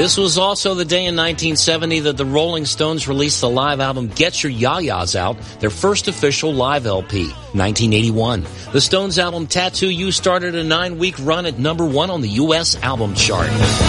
This was also the day in 1970 that the Rolling Stones released the live album Get Your Ya-Ya's Out, their first official live LP. 1981. The Stones album Tattoo You started a 9-week run at number 1 on the U.S. album chart.